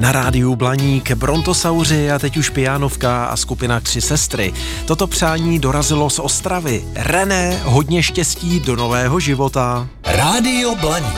Na rádiu Blaník, Brontosauři a teď už Pijánovka a skupina Tři sestry. Toto přání dorazilo z Ostravy. René, hodně štěstí do nového života. Rádio Blaník.